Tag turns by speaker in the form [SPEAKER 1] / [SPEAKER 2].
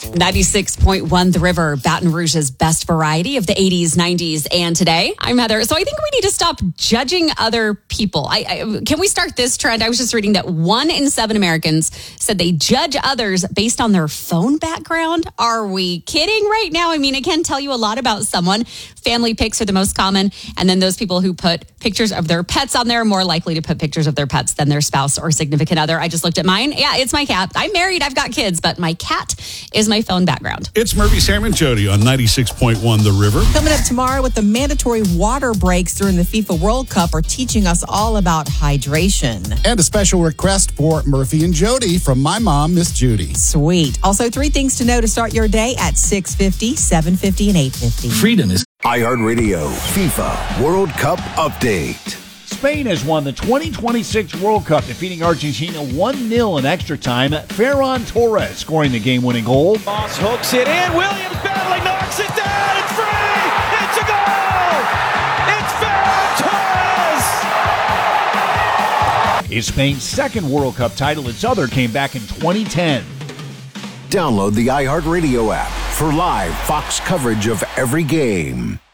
[SPEAKER 1] 96.1 The River, Baton Rouge's best variety of the 80s, 90s, and today. I'm Heather. So I think we need to stop judging other people. Can we start this trend? I was just reading that 1 in 7 Americans said they judge others based on their phone background. Are we kidding right now? I mean, it can tell you a lot about someone. Family pics are the most common. And then those people who put pictures of their pets on there are more likely to put pictures of their pets than their spouse or significant other. I just looked at mine. Yeah, it's my cat. I'm married. I've got kids, but my cat is my phone background.
[SPEAKER 2] It's Murphy, Sam, and Jody on 96.1 The River.
[SPEAKER 3] Coming up tomorrow with the mandatory water breaks during the FIFA World Cup are teaching us all about hydration.
[SPEAKER 4] And a special request for Murphy and Jody from my mom, Miss Judy.
[SPEAKER 3] Sweet. Also, 3 things to know to start your day at 6:50, 7:50, and 8:50.
[SPEAKER 2] Freedom is
[SPEAKER 5] iHeartRadio FIFA World Cup Update.
[SPEAKER 6] Spain has won the 2026 World Cup, defeating Argentina 1-0 in extra time. Ferran Torres scoring the game-winning goal.
[SPEAKER 7] Moss hooks it in. Williams battling, knocks it down. It's free. It's a goal. It's Ferran Torres.
[SPEAKER 6] It's Spain's second World Cup title. Its other came back in 2010.
[SPEAKER 5] Download the iHeartRadio app for live Fox coverage of every game.